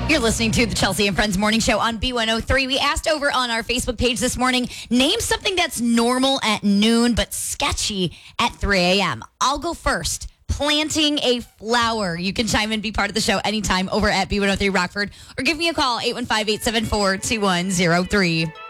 You're listening to the Chelsea and Friends Morning Show on B103. We asked over on our Facebook page this morning, name something that's normal at noon but sketchy at 3 a.m. I'll go first. Planting a flower. You can chime in, be part of the show anytime over at B103 Rockford, or give me a call, 815-874-2103.